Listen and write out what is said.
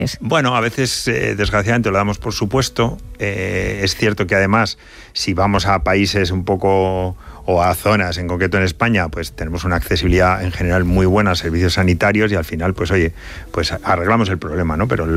Bueno, a veces, desgraciadamente, lo damos por supuesto. Es cierto que además, si vamos a países un poco, o a zonas, en concreto en España, pues tenemos una accesibilidad en general muy buena a servicios sanitarios y al final, pues oye, pues arreglamos el problema, ¿no? Pero